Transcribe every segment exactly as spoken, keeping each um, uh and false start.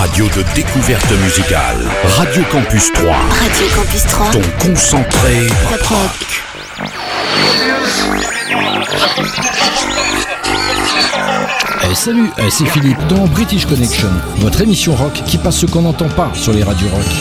radio de découverte musicale. Radio Campus trois. Radio Campus trois. Ton concentré pop rock. Hey, salut, hey, c'est Philippe dans British Connection, votre émission rock qui passe ce qu'on n'entend pas sur les radios rock.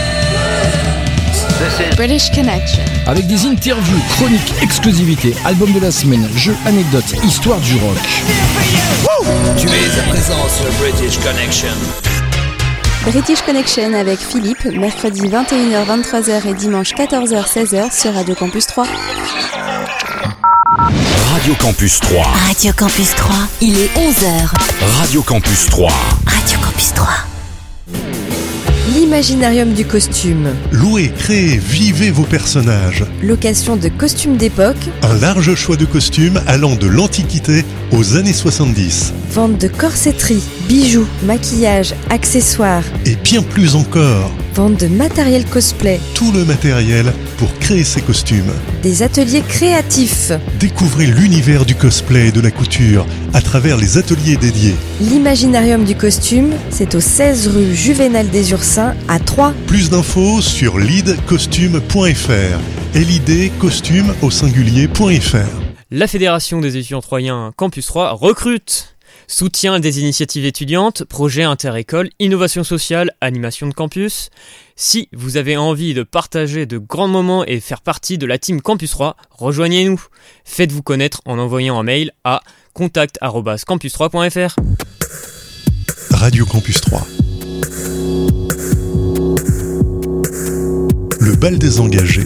British Connection. Avec des interviews, chroniques, exclusivités, albums de la semaine, jeux, anecdotes, histoire du rock. Woo! Tu es à présent sur British Connection. British Connection avec Philippe, mercredi vingt et une heures vingt-trois heures et dimanche quatorze heures seize heures sur Radio Campus trois. Radio Campus trois. Radio Campus trois, il est onze heures. Radio Campus trois. Radio Campus trois. L'imaginarium du costume. Louez, créez, vivez vos personnages. Location de costumes d'époque. Un large choix de costumes allant de l'Antiquité aux années soixante-dix. Vente de corsetterie, bijoux, maquillage, accessoires. Et bien plus encore. Vente de matériel cosplay. Tout le matériel pour créer ces costumes. Des ateliers créatifs. Découvrez l'univers du cosplay et de la couture à travers les ateliers dédiés. L'imaginarium du costume, c'est au seize rue Juvénal des Ursins à Troyes. Plus d'infos sur lidcostume point f r. L I D costume au singulier point f r. La Fédération des étudiants troyens Campus trois recrute. Soutien des initiatives étudiantes, projets inter-écoles, innovation sociale, animation de campus. Si vous avez envie de partager de grands moments et faire partie de la team Campus trois, rejoignez-nous. Faites-vous connaître en envoyant un mail à contact arobase campus trois point f r. Radio Campus trois. Le bal des engagés.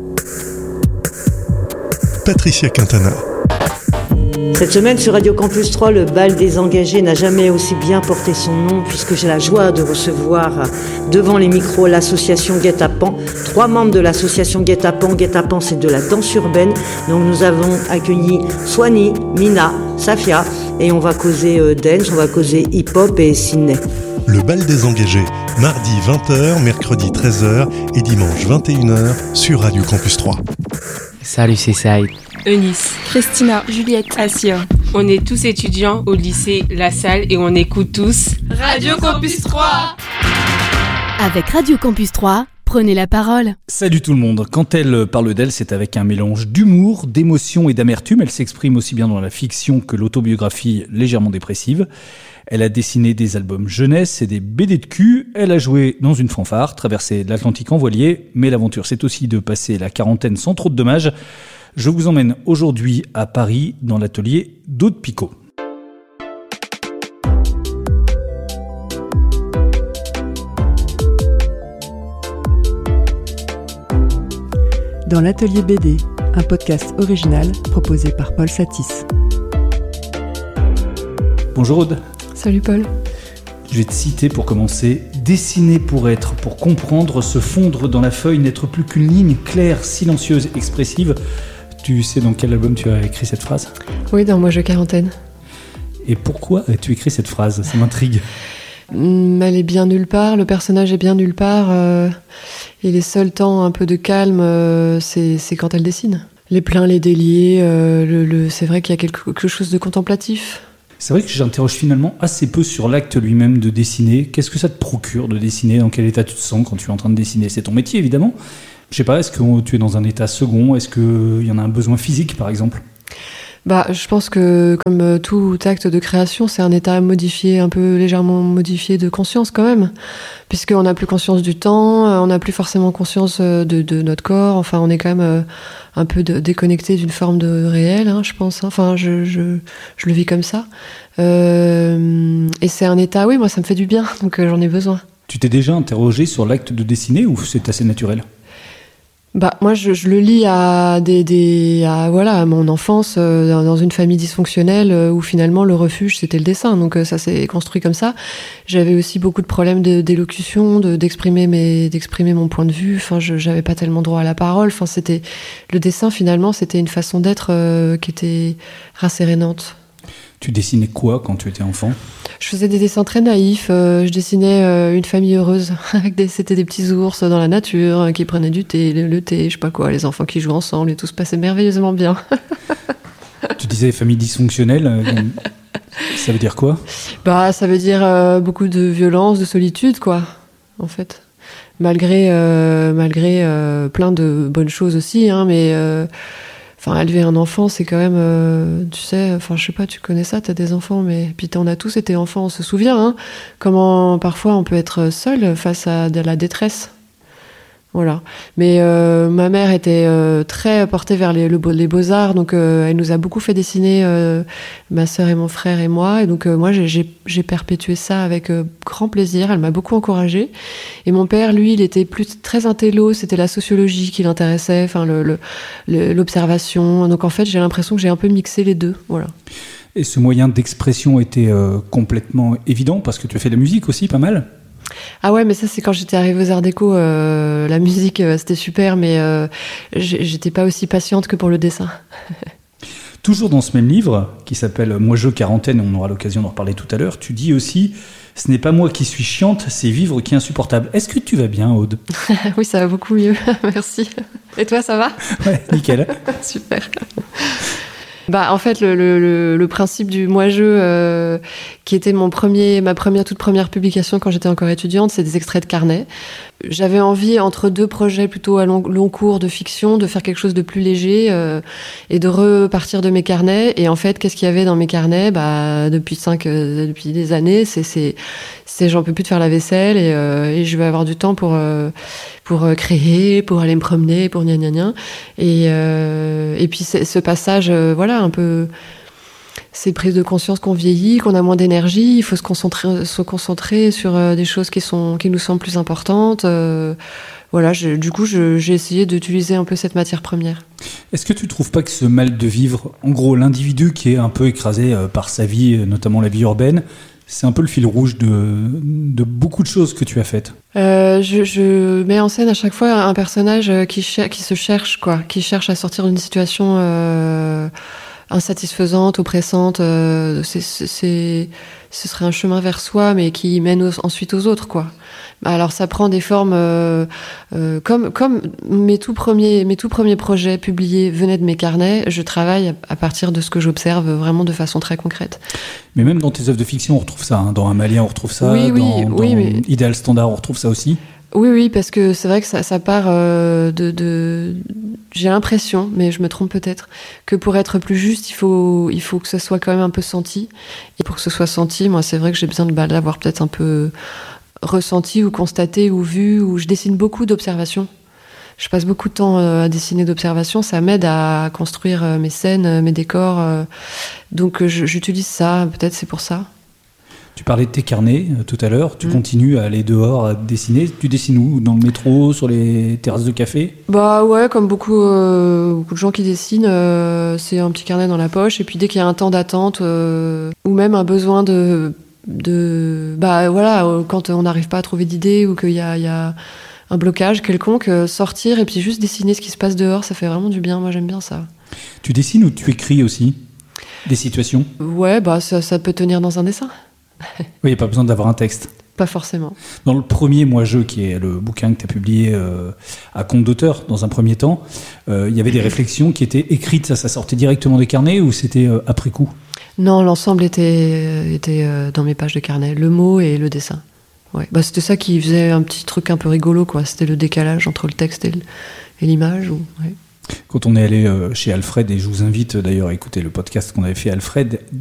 Patricia Quintana. Cette semaine sur Radio Campus trois, le bal des engagés n'a jamais aussi bien porté son nom puisque j'ai la joie de recevoir devant les micros l'association Guet-Apens, trois membres de l'association Guet-Apens. Guet-Apens, c'est de la danse urbaine. Donc nous avons accueilli Swanny, Mina, Safia et on va causer euh, dance, on va causer hip-hop et Sydney. Le bal des engagés, mardi vingt heures, mercredi treize heures et dimanche vingt et une heures sur Radio Campus trois. Salut, c'est Saïd. Eunice, Christina, Juliette, Assia. On est tous étudiants au lycée La Salle et on écoute tous Radio Campus trois. Avec Radio Campus trois, prenez la parole. Salut tout le monde, quand elle parle d'elle, c'est avec un mélange d'humour, d'émotion et d'amertume. Elle s'exprime aussi bien dans la fiction que l'autobiographie légèrement dépressive. Elle a dessiné des albums jeunesse et des B D de cul. Elle a joué dans une fanfare, traversé l'Atlantique en voilier. Mais l'aventure, c'est aussi de passer la quarantaine sans trop de dommages. Je vous emmène aujourd'hui à Paris dans l'atelier d'Aude Picot. Dans l'atelier B D, un podcast original proposé par Paul Satis. Bonjour Aude. Salut Paul. Je vais te citer pour commencer. Dessiner pour être, pour comprendre, se fondre dans la feuille, n'être plus qu'une ligne claire, silencieuse, expressive. Tu sais dans quel album tu as écrit cette phrase ? Oui, dans Moi je quarantaine. Et pourquoi as-tu écrit cette phrase ? Ça m'intrigue. Mmh, elle est bien nulle part, le personnage est bien nulle part. Euh, et les seuls temps un peu de calme, euh, c'est, c'est quand elle dessine. Les pleins, les déliés, euh, le, le, c'est vrai qu'il y a quelque, quelque chose de contemplatif. C'est vrai que j'interroge finalement assez peu sur l'acte lui-même de dessiner. Qu'est-ce que ça te procure de dessiner ? Dans quel état tu te sens quand tu es en train de dessiner ? C'est ton métier évidemment. Je sais pas, est-ce que tu es dans un état second ? Est-ce qu'il y en a un besoin physique, par exemple ? Bah, je pense que, comme tout acte de création, c'est un état modifié, un peu légèrement modifié de conscience quand même. Puisqu'on n'a plus conscience du temps, on n'a plus forcément conscience de, de notre corps. Enfin, on est quand même un peu de, déconnecté d'une forme de réel, hein, je pense. Enfin, je, je, je le vis comme ça. Euh, et c'est un état, oui, moi, ça me fait du bien, donc j'en ai besoin. Tu t'es déjà interrogé sur l'acte de dessiner ou c'est assez naturel ? Bah moi je, je le lis à des, des à voilà à mon enfance euh, dans une famille dysfonctionnelle euh, où finalement le refuge c'était le dessin, donc euh, ça s'est construit comme ça. J'avais aussi beaucoup de problèmes de, d'élocution, de, d'exprimer mes d'exprimer mon point de vue. Enfin je j'avais pas tellement droit à la parole. Enfin c'était le dessin finalement c'était une façon d'être euh, qui était rassérénante. Tu dessinais quoi quand tu étais enfant ? Je faisais des dessins très naïfs. Euh, je dessinais euh, une famille heureuse. Avec des, c'était des petits ours dans la nature euh, qui prenaient du thé, le, le thé, je sais pas quoi, les enfants qui jouent ensemble et tout se passait merveilleusement bien. Tu disais famille dysfonctionnelle. Euh, Ça veut dire quoi ? Bah, ça veut dire euh, beaucoup de violence, de solitude, quoi, en fait. Malgré, euh, malgré euh, plein de bonnes choses aussi, hein, mais euh, enfin, élever un enfant, c'est quand même, euh, tu sais, enfin, je sais pas, tu connais ça, t'as des enfants, mais puis on a tous été enfants, on se souvient, hein, comment parfois on peut être seul face à de la détresse. Voilà. Mais euh, ma mère était euh, très portée vers les, le, les beaux-arts, donc euh, elle nous a beaucoup fait dessiner, euh, ma sœur et mon frère et moi. Et donc euh, moi, j'ai, j'ai, j'ai perpétué ça avec euh, grand plaisir. Elle m'a beaucoup encouragée. Et mon père, lui, il était plus très intello. C'était la sociologie qui l'intéressait, enfin le, le, le, l'observation. Donc en fait, j'ai l'impression que j'ai un peu mixé les deux. Voilà. Et ce moyen d'expression était euh, complètement évident parce que tu as fait de la musique aussi, pas mal. Ah ouais, mais ça c'est quand j'étais arrivée aux Arts Déco, euh, la musique euh, c'était super, mais euh, j'étais pas aussi patiente que pour le dessin. Toujours dans ce même livre, qui s'appelle « Moi je quarantaine », on aura l'occasion d'en reparler tout à l'heure, tu dis aussi « Ce n'est pas moi qui suis chiante, c'est vivre qui est insupportable ». Est-ce que tu vas bien, Aude ? Oui, ça va beaucoup mieux, merci. Et toi, ça va ? Ouais, nickel. Super. Bah, en fait, le, le, le principe du moi-je, euh, qui était mon premier, ma première, toute première publication quand j'étais encore étudiante, c'est des extraits de carnet. J'avais envie, entre deux projets plutôt à long, long cours de fiction, de faire quelque chose de plus léger euh, et de repartir de mes carnets. Et en fait, qu'est-ce qu'il y avait dans mes carnets ? Bah, depuis cinq, euh, depuis des années, c'est, c'est, c'est, j'en peux plus de faire la vaisselle et, euh, et je vais avoir du temps pour euh, pour créer, pour aller me promener, pour gna gna gna. Et euh, et puis ce passage, euh, voilà, un peu. Ces prises de conscience qu'on vieillit, qu'on a moins d'énergie, il faut se concentrer, se concentrer sur euh, des choses qui sont, qui nous semblent plus importantes. Euh, voilà, je, du coup, je, j'ai essayé d'utiliser un peu cette matière première. Est-ce que tu trouves pas que ce mal de vivre, en gros, l'individu qui est un peu écrasé euh, par sa vie, notamment la vie urbaine, c'est un peu le fil rouge de, de beaucoup de choses que tu as faites. Euh, je, je mets en scène à chaque fois un personnage qui, cher, qui se cherche, quoi, qui cherche à sortir d'une situation euh, insatisfaisante, oppressante. Euh, c'est, c'est, c'est, ce serait un chemin vers soi, mais qui mène aux, ensuite aux autres, quoi. Alors ça prend des formes euh, euh, comme comme mes tout premiers mes tout premiers projets publiés venaient de mes carnets. Je travaille à partir de ce que j'observe vraiment de façon très concrète. Mais même dans tes œuvres de fiction, on retrouve ça. Hein. Dans Un Malien, on retrouve ça. Oui, oui, dans, oui, dans mais... Idéal Standard, on retrouve ça aussi. Oui, oui, parce que c'est vrai que ça, ça part euh, de, de... J'ai l'impression, mais je me trompe peut-être, que pour être plus juste, il faut, il faut que ce soit quand même un peu senti. Et pour que ce soit senti, moi, c'est vrai que j'ai besoin de bah, l'avoir peut-être un peu ressenti ou constaté ou vu. Ou je dessine beaucoup d'observations. Je passe beaucoup de temps à dessiner d'observations. Ça m'aide à construire mes scènes, mes décors. Donc je, j'utilise ça, peut-être c'est pour ça. Tu parlais de tes carnets euh, tout à l'heure, tu mmh. continues à aller dehors à dessiner. Tu dessines où ? Dans le métro, sur les terrasses de café ? Bah ouais, comme beaucoup, euh, beaucoup de gens qui dessinent, euh, c'est un petit carnet dans la poche. Et puis dès qu'il y a un temps d'attente euh, ou même un besoin de, de, bah voilà, quand on n'arrive pas à trouver d'idées ou qu'il y a, il y a un blocage quelconque, euh, sortir et puis juste dessiner ce qui se passe dehors, ça fait vraiment du bien. Moi j'aime bien ça. Tu dessines ou tu écris aussi ? Des situations ? Ouais, bah ça, ça peut tenir dans un dessin. Oui, il n'y a pas besoin d'avoir un texte. Pas forcément. Dans le premier Moi-je, qui est le bouquin que tu as publié euh, à compte d'auteur, dans un premier temps, euh, il y avait des réflexions qui étaient écrites, ça, ça sortait directement des carnets ou c'était euh, après coup ? Non, l'ensemble était, était euh, dans mes pages de carnet, le mot et le dessin. Ouais. Bah, c'était ça qui faisait un petit truc un peu rigolo, quoi. C'était le décalage entre le texte et, le, et l'image. Ou, ouais. Quand on est allé euh, chez Alfred, et je vous invite d'ailleurs à écouter le podcast qu'on avait fait Alfred,